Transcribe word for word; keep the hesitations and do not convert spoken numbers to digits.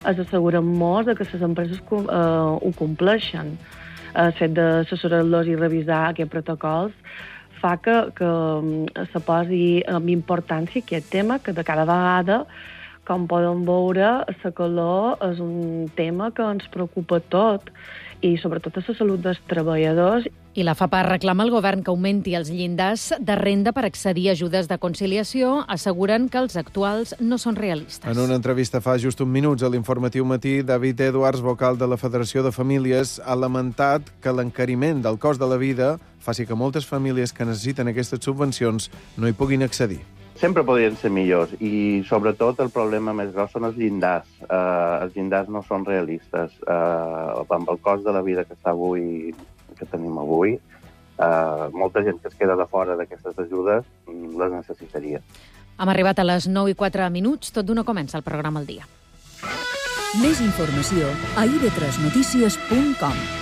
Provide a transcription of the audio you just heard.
Es asseguren molt de que les empreses eh, ho compleixen. El fet d'assessorar-los i revisar aquests protocols fa que, que se posi amb importància aquest tema, que de cada vegada, com poden veure, la calor és un tema que ens preocupa tot, i sobretot a la salut dels treballadors. I la FAPA reclama al govern que augmenti els llindars de renda per accedir a ajudes de conciliació, asseguren que els actuals no són realistes. En una entrevista fa just un minuts a l'Informatiu Matí, David Edwards, vocal de la Federació de Famílies, ha lamentat que l'encariment del cost de la vida faci que moltes famílies que necessiten aquestes subvencions no hi puguin accedir. Sempre podrien ser millors i, sobretot, el problema més gros són els llindars. Uh, els llindars no són realistes. Uh, amb el cost de la vida que està avui, que tenim avui, uh, molta gent que es queda de fora d'aquestes ajudes les necessitaria. Hem arribat a les nou i quatre minuts, tot d'una comença el programa al dia. Més informació a i ve tres notícies punt com.